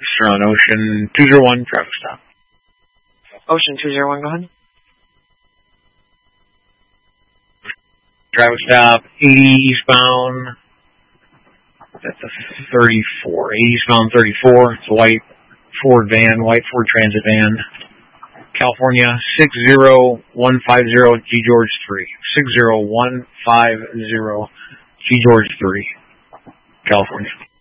Sir on Ocean 201, traffic stop. Ocean 201, go ahead. Traffic stop, 80 eastbound. That's a 34. 80 eastbound 34. It's a white Ford Transit van. California 60150 G George 3. 60150 G George 3. California.